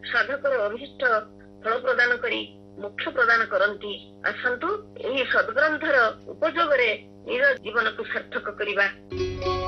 ସାଧକର ଅଭିଷ୍ଟ ଫଳ ପ୍ରଦାନ କରି ମୋକ୍ଷ ପ୍ରଦାନ କରନ୍ତି। ଆସନ୍ତୁ ଏହି ସଦ୍ଗ୍ରନ୍ଥର ଉପଯୋଗରେ ନିଜ ଜୀବନକୁ ସାର୍ଥକ କରିବା।